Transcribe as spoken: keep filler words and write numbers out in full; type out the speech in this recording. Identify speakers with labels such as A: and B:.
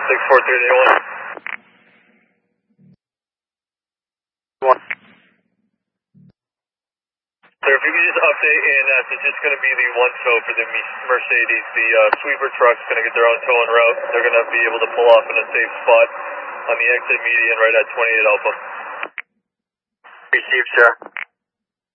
A: six four three eight one. One. Sir, if you could just update A N S, it's just going to be the one tow for the Mercedes. The uh, sweeper truck's going to get their own towing route. They're going to be able to pull off in a safe spot on the exit median right at twenty-eight Alpha. Received, sir.